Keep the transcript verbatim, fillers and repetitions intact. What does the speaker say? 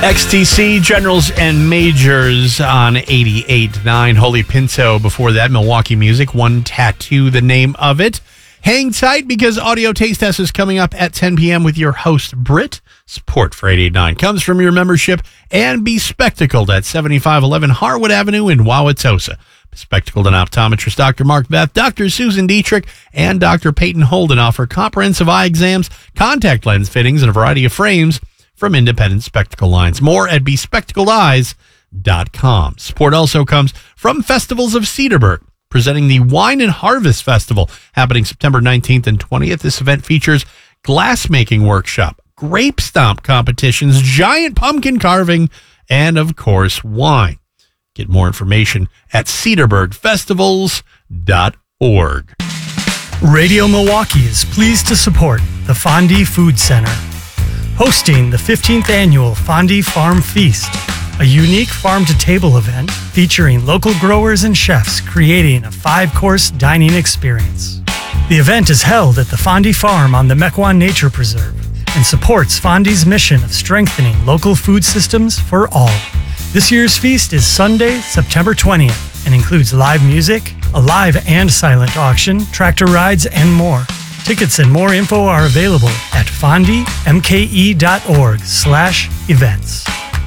X T C, Generals and Majors on eighty-eight point nine. Holy Pinto before that. Milwaukee Music, One Tattoo, the name of it. Hang tight because Audio Taste Test is coming up at ten p.m. with your host, Britt. Support for eighty-eight point nine comes from your membership and be spectacled at seventy-five eleven Harwood Avenue in Wauwatosa. Bespectacled and optometrist Doctor Mark Beth, Doctor Susan Dietrich, and Doctor Peyton Holden offer comprehensive eye exams, contact lens fittings, and a variety of frames from independent spectacle lines. More at bespectacled eyes dot com. Support also comes from Festivals of Cedarburg, presenting the Wine and Harvest Festival, happening September nineteenth and twentieth. This event features glass-making workshop, grape stomp competitions, giant pumpkin carving, and, of course, wine. Get more information at cedarburg festivals dot org. Radio Milwaukee is pleased to support the Fondie Food Center, hosting the fifteenth Annual Fondie Farm Feast, a unique farm-to-table event featuring local growers and chefs creating a five-course dining experience. The event is held at the Fondie Farm on the Mequon Nature Preserve and supports Fondie's mission of strengthening local food systems for all. This year's feast is Sunday, September twentieth, and includes live music, a live and silent auction, tractor rides, and more. Tickets and more info are available at fondie m k e dot org slash events.